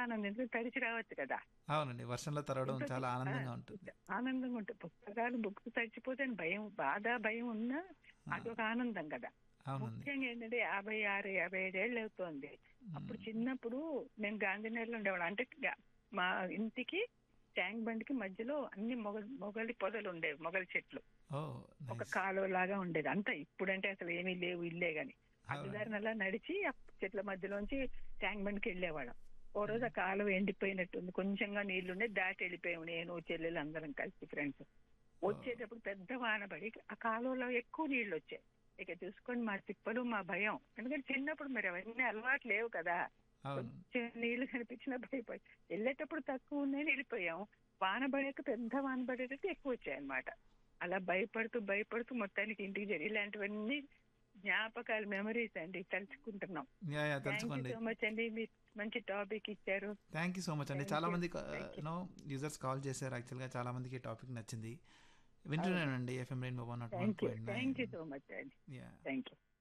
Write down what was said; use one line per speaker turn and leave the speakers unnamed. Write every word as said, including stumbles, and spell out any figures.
ఆనందం, ఎందుకంటే తడిచి రావచ్చు కదా.
అవునండి. వర్షంలో తడవడం
ఇంట్లో
చాలా
ఆ,
ఆనందంగా ఉంటుంది.
ఆనందంగా ఉంటాయి పుస్తకాలు, బుక్స్ తడిచిపోతే అని భయం, బాధ భయం ఉన్నా
ఆ!
అదొక ఆనందం కదా.
అవునండి.
ముఖ్యంగా ఏంటంటే యాభై ఆరు యాభై ఐదేళ్ళు అవుతోంది. అప్పుడు
హ్మ్.
చిన్నప్పుడు నేను గాంధీనగర్లో ఉండేవాళ్ళం. అంటే గా- మా ఇంటికి ట్యాంక్ బండికి మధ్యలో అన్ని మొగ మొగలి పొదలు ఉండేవి, మొగలి చెట్లు.
ఓహ్!
ఒక
నైస్.
కాలువ లాగా ఉండేది అంతా. ఇప్పుడంటే అసలు ఏమీ లేవు, ఇల్లే గాని
అవునండి.
అడ్డదారిని అలా నడిచి ఆ చెట్ల మధ్యలోంచి ట్యాంక్ బండికి వెళ్ళేవాళ్ళం. ఓ రోజు
హ్మ్.
ఆ కాలువ ఎండిపోయినట్టుంది, కొంచెంగా నీళ్లుండే, దాటి వెళ్ళిపోయాము నేను చెల్లెలు అందరం కలిసి ఫ్రెండ్స్.
ఓహ్!
వచ్చేటప్పుడు పెద్ద వాన పడి ఆ కాలువలో ఎక్కువ నీళ్లు వచ్చాయి. ఇక చూసుకోండి మా తిప్పలు, మా భయం. ఎందుకంటే చిన్నప్పుడు మరి అవన్నీ అలవాటు లేవు కదా.
అవును.
కొంచెం నీళ్లు కనిపించినా భయపడి వెళ్ళేటప్పుడు తక్కువ ఉన్నాయని వెళ్ళిపోయాం. వాన పడేక పెద్ద వాన పడేటట్టు ఎక్కువ వచ్చాయి అన్నమాట. అలా భయపడుతూ భయపడుతూ మొత్తానికి ఇంటికి చేరి ఇలాంటివన్నీ జ్ఞాపకాలు, మెమరీస్ అండి, తలుచుకుంటున్నాం.
యాహ్! యాహ్!
థ్యాంక్ యూ
తలుచుకోండి.
సో మచ్ అండి, మీరు మంచి టాపిక్ ఇచ్చారు.
థ్యాంక్ యూ సో మచ్ అండి.
థ్యాంక్
చాలా
యూ,
మంది క
thank you.
No users call చేశారు యాక్చువల్‌గా చాలా మందికి ఈ టాపిక్ నచ్చింది.
అవును,
వింటున్నానండి FM rainbow
thank you, thank you
one not one point nine.
So much అండి.
యాహ్!
Thank you.